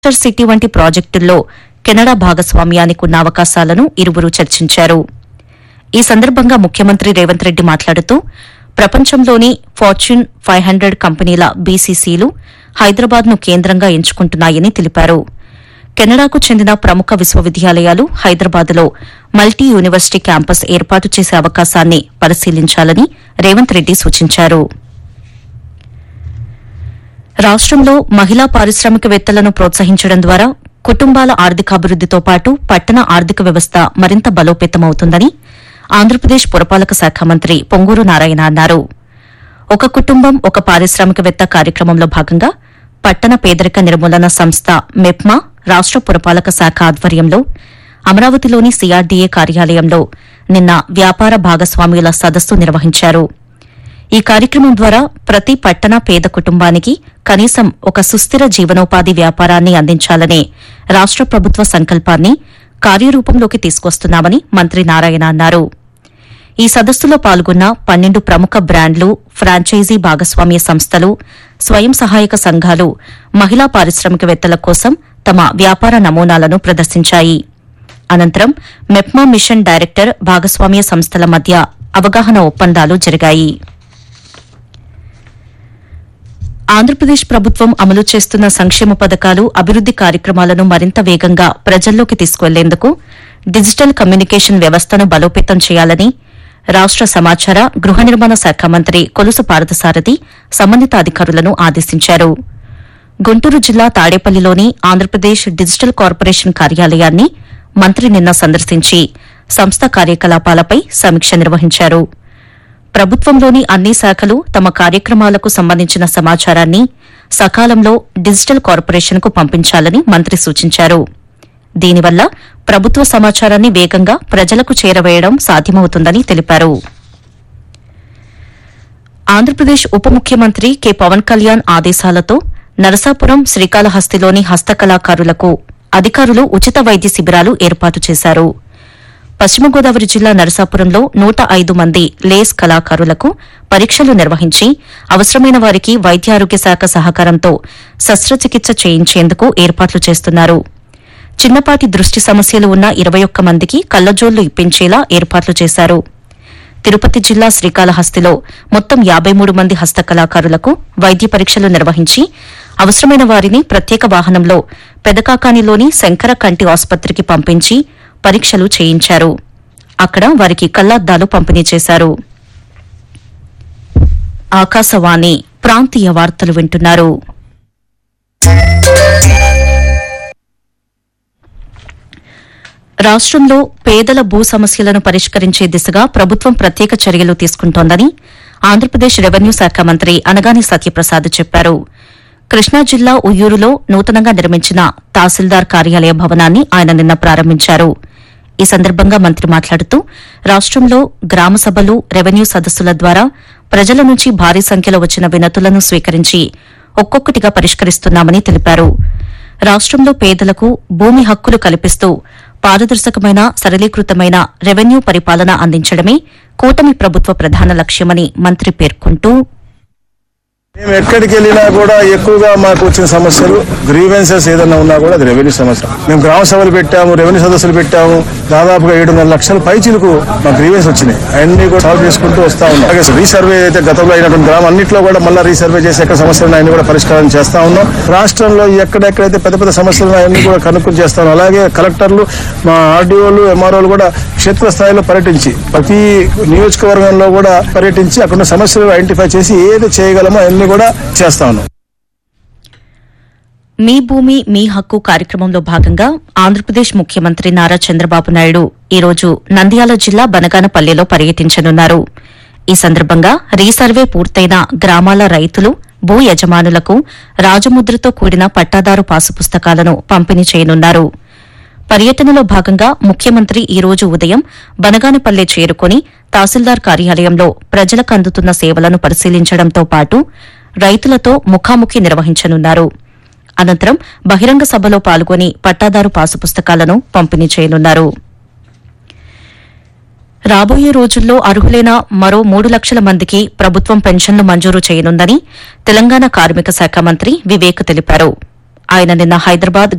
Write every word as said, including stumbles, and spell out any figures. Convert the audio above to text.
Master city వంటి ప్రాజెక్టుల్లో Canada భాగస్వామ్యానికి ఉన్న అవకాశాలను ఇరువురు చర్చించారు. ఈ సందర్భంగా ముఖ్యమంత్రి రేవంత్ రెడ్డి మాట్లాడుతూ ప్రపంచంలోని ఫార్చ్యూన్ ఫైవ్ హండ్రెడ్ కంపెనీల బీసీసీలు హైదరాబాద్ను కేంద్రంగా ఎంచుకుంటున్నాయని తెలిపారు. కెనడాకు చెందిన ప్రముఖ విశ్వవిద్యాలయాలు హైదరాబాద్లో మల్టీ యూనివర్సిటీ క్యాంపస్ ఏర్పాటు చేసే అవకాశాన్ని పరిశీలించాలని రేవంత్ రెడ్డి సూచించారు. రాష్టంలో మహిళా పారిశ్రామికవేత్తలను ప్రోత్సహించడం ద్వారా కుటుంబాల ఆర్థికాభివృద్దితో పాటు పట్టణ ఆర్థిక వ్యవస్థ మరింత బలోపేతమవుతుందని ఆంధ్రప్రదేశ్ పురపాలక శాఖ మంత్రి పొంగూరు నారాయణ అన్నారు. ఒక కుటుంబం ఒక పారిశ్రామికవేత్త కార్యక్రమంలో భాగంగా పట్టణ పేదరిక నిర్మూలన సంస్థ మెప్మా రాష్ట పురపాలక శాఖ ఆధ్వర్యంలో అమరావతిలోని సీఆర్డీఏ కార్యాలయంలో నిన్న వ్యాపార భాగస్వామ్యుల సదస్సు నిర్వహించారు. ఈ కార్యక్రమం ద్వారా ప్రతి పట్టణ పేద కుటుంబానికి కనీసం ఒక సుస్థిర జీవనోపాధి వ్యాపారాన్ని అందించాలనే రాష్ట ప్రభుత్వ సంకల్పాన్ని కార్యరూపంలోకి తీసుకొస్తున్నామని మంత్రి నారాయణ అన్నారు. ఈ సదస్సులో పాల్గొన్న పన్నెండు ప్రముఖ బ్రాండ్లు, ఫ్రాంచైజీ భాగస్వామ్య సంస్థలు, స్వయం సహాయక సంఘాలు మహిళా పారిశ్రామికవేత్తల కోసం తమ వ్యాపార నమూనాలను ప్రదర్శించాయి. అనంతరం మెప్మా మిషన్ డైరెక్టర్ భాగస్వామ్య సంస్థల మధ్య అవగాహన ఒప్పందాలు జరిగాయి. ఆంధ్రప్రదేశ్ ప్రభుత్వం అమలు చేస్తున్న సంక్షేమ పథకాలు, అభివృద్ది కార్యక్రమాలను మరింత వేగంగా ప్రజల్లోకి తీసుకువెళ్లేందుకు డిజిటల్ కమ్యూనికేషన్ వ్యవస్థను బలోపేతం చేయాలని రాష్ట సమాచార, గృహ నిర్మాణ శాఖ మంత్రి కొలుసు పార్థసారథి సంబంధిత అధికారులను ఆదేశించారు. గుంటూరు జిల్లా తాడేపల్లిలోని ఆంధ్రప్రదేశ్ డిజిటల్ కార్పొరేషన్ కార్యాలయాన్ని మంత్రి నిన్న సందర్శించి సంస్థ కార్యకలాపాలపై సమీక్ష నిర్వహించారు. ప్రభుత్వంలోని అన్ని శాఖలు తమ కార్యక్రమాలకు సంబంధించిన సమాచారాన్ని సకాలంలో డిజిటల్ కార్పొరేషన్కు పంపించాలని మంత్రి సూచించారు. దీనివల్ల ప్రభుత్వ సమాచారాన్ని వేగంగా ప్రజలకు చేరవేయడం సాధ్యమవుతుందని తెలిపారు. ఆంధ్రప్రదేశ్ ఉప ముఖ్యమంత్రి కె పవన్ కళ్యాణ్ ఆదేశాలతో నరసాపురం, శ్రీకాళహస్తిలోని హస్తకళాకారులకు అధికారులు ఉచిత వైద్య శిబిరాలు ఏర్పాటు చేశారు. పశ్చిమ గోదావరి జిల్లా నరసాపురంలో నూట ఐదు మంది లేస్ కళాకారులకు పరీక్షలు నిర్వహించి అవసరమైన వారికి వైద్యారోగ్య శాఖ సహకారంతో శస్త్రచికిత్స చేయించేందుకు ఏర్పాట్లు చేస్తున్నారు. చిన్నపాటి దృష్టి సమస్యలు ఉన్న ఇరవై ఒక్క మందికి కళ్లజోళ్లు ఇప్పించేలా ఏర్పాట్లు చేశారు. తిరుపతి జిల్లా శ్రీకాళహస్తిలో మొత్తం యాబై మూడు మంది హస్తకళాకారులకు వైద్య పరీక్షలు నిర్వహించి అవసరమైన వారిని ప్రత్యేక వాహనంలో పెదకాకానిలోని శంకర కంటి ఆసుపత్రికి పంపించి పరీక్షలు చేయించారు. అక్కడ వారికి కళ్లద్దాలు పంపిణీ చేశారు. ఆకాశవాణి ప్రాంతీయ వార్తలు వింటున్నారు. రాష్టంలో పేదల భూ సమస్యలను పరిష్కరించే దిశగా ప్రభుత్వం ప్రత్యేక చర్యలు తీసుకుంటోందని ఆంధ్రప్రదేశ్ రెవెన్యూ శాఖ మంత్రి అనగాని సత్యప్రసాద్ చెప్పారు. కృష్ణా జిల్లా ఉయ్యూరులో నూతనంగా నిర్మించిన తహసీల్దార్ కార్యాలయ భవనాన్ని ఆయన నిన్న ప్రారంభించారు. ఈ సందర్భంగా మంత్రి మాట్లాడుతూ రాష్టంలో గ్రామ సభలు, రెవెన్యూ సదస్సుల ద్వారా ప్రజల నుంచి భారీ సంఖ్యలో వచ్చిన వినతులను స్వీకరించి ఒక్కొక్కటిగా పరిష్కరిస్తున్నామని తెలిపారు. రాష్టంలో పేదలకు భూమి హక్కులు కల్పిస్తూ పారదర్శకమైన, సరళీకృతమైన రెవెన్యూ పరిపాలన అందించడమే కూటమి ప్రభుత్వ ప్రధాన లక్ష్యమని మంత్రి పేర్కొంటూ మేము ఎక్కడికి వెళ్ళినా కూడా ఎక్కువగా మాకు వచ్చిన సమస్యలు గ్రీవెన్సెస్ ఏదైనా ఉన్నా కూడా అది రెవెన్యూ సమస్య. మేము గ్రామ సభలు పెట్టాము, రెవెన్యూ సదస్సులు పెట్టాము. దాదాపుగా ఏడున్నర లక్షల పైచీలకు మా గ్రీవెన్స్ వచ్చినాయి. అన్ని కూడా సాల్వ్ చేసుకుంటూ వస్తా ఉన్నాం. అలాగే రీసర్వే అయితే గతంలో అయినటువంటి గ్రామం అన్నింటిలో కూడా మళ్ళీ రీసర్వే చేసి ఎక్కడ సమస్యలు ఉన్నాయని కూడా పరిష్కారం చేస్తా ఉన్నాం. రాష్ట్రంలో ఎక్కడెక్కడైతే పెద్ద పెద్ద సమస్యలు ఉన్నాయన్నీ కూడా కనుక్కుని చేస్తాం. అలాగే కలెక్టర్లు, మా ఆర్డీఓలు, ఎంఆర్ఓలు కూడా క్షేత్రస్థాయిలో పర్యటించి ప్రతి నియోజకవర్గంలో కూడా పర్యటించి అక్కడ సమస్యలు ఐడెంటిఫై చేసి ఏది చేయగలమో అన్ని కూడా చేస్తా ఉన్నాం. మీ భూమి మీ హక్కు కార్యక్రమంలో భాగంగా ఆంధ్రప్రదేశ్ ముఖ్యమంత్రి నారా చంద్రబాబు నాయుడు ఈరోజు నంద్యాల జిల్లా బనగానపల్లిలో పర్యటించనున్నారు. ఈ సందర్భంగా రీసర్వే పూర్తయిన గ్రామాల రైతులు, భూ యజమానులకు రాజముద్రతో కూడిన పట్టాదారు పాసు పుస్తకాలను పంపిణీ చేయనున్నారు. పర్యటనలో భాగంగా ముఖ్యమంత్రి ఈ రోజు ఉదయం బనగానపల్లె చేరుకుని తహసీల్దార్ కార్యాలయంలో ప్రజలకు అందుతున్న సేవలను పరిశీలించడంతో పాటు రైతులతో ముఖాముఖి నిర్వహించనున్నారు. అనంతరం బహిరంగ సభలో పాల్గొని పట్టాదారు పాసు పుస్తకాలను పంపిణీ చేయనున్నారు. రాబోయే రోజుల్లో అర్హులైన మరో మూడు లక్షల మందికి ప్రభుత్వం పెన్షన్లు మంజూరు చేయనుందని తెలంగాణ కార్మిక శాఖ మంత్రి వివేక్ తెలిపారు. ఆయన నిన్న హైదరాబాద్